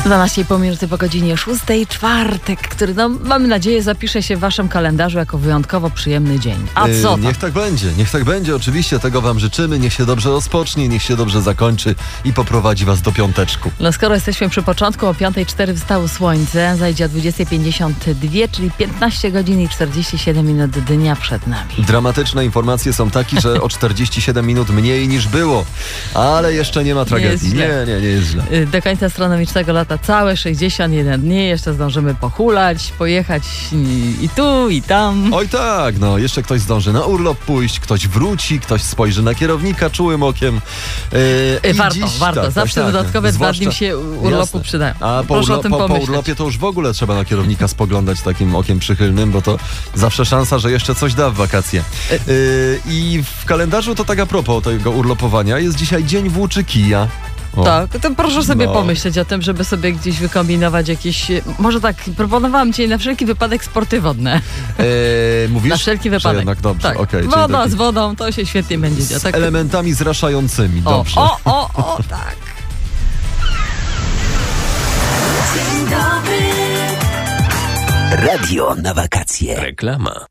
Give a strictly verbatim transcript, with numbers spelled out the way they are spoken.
dwanaście po minuty po godzinie szóstej, czwartek, który no, mamy nadzieję zapisze się w waszym kalendarzu jako wyjątkowo przyjemny dzień. A co tam? Yy, niech tak będzie, niech tak będzie, oczywiście tego wam życzymy, niech się dobrze rozpocznie, niech się dobrze zakończy i poprowadzi was do piąteczku. No skoro jesteśmy przy początku, o piątej cztery wstało słońce, zajdzie o dwudziestej pięćdziesiąt dwa, czyli piętnaście godzin i czterdzieści siedem minut dnia przed nami. Dramatyczne informacje są takie, że o czterdzieści siedem minut mniej niż było, ale jeszcze nie ma tragedii. Nie, nie, nie, nie jest źle. Do końca astronomicznego lata całe sześćdziesiąt jeden dni, jeszcze zdążymy pochulać, pojechać i, i tu, i tam. Oj tak, no jeszcze ktoś zdąży na urlop pójść, ktoś wróci, ktoś spojrzy na kierownika czułym okiem. Yy, warto, dziś, warto. Tak, Zawsze tak, dodatkowe tak. dwa Zwłaszcza, dni się urlopu jasne. przydają. A po, Proszę urlo- o tym po, po pomyśleć. urlopie to już w ogóle trzeba na kierownika spoglądać takim okiem przychylnym, bo to zawsze szansa, że jeszcze coś da w wakacje. Yy, I w kalendarzu to tak a propos tego urlopowania jest dzisiaj Dzień Włóczy Kija. O. Tak, to proszę sobie No. pomyśleć o tym, żeby sobie gdzieś wykombinować jakieś... Może tak, proponowałam ci na wszelki wypadek sporty wodne. Eee, mówisz? Na wszelki Że wypadek. jednak dobrze, Tak. okej. czyli Woda taki z wodą, to się świetnie będzie działo. z Tak. elementami zraszającymi, O, dobrze. o, o, o, tak. Radio na wakacje. Reklama.